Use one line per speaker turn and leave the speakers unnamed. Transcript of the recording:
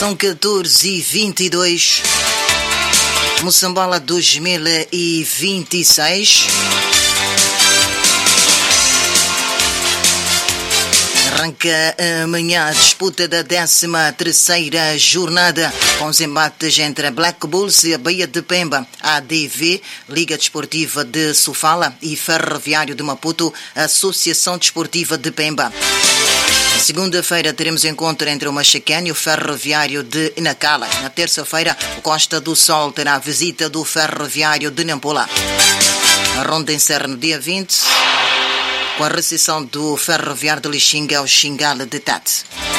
São 14h22. Moçambola 2026. Arranca amanhã a disputa da 13ª jornada, com os embates entre a Black Bulls e a Baía de Pemba, a ADV, Liga Desportiva de Sofala, e Ferroviário de Maputo, Associação Desportiva de Pemba. Na segunda-feira teremos encontro entre o Machacane e o Ferroviário de Nacala. Na terça-feira, o Costa do Sol terá a visita do Ferroviário de Nampula. A ronda encerra no dia 20, com a recepção do Ferroviário de Lixinga ao Xingala de Tate.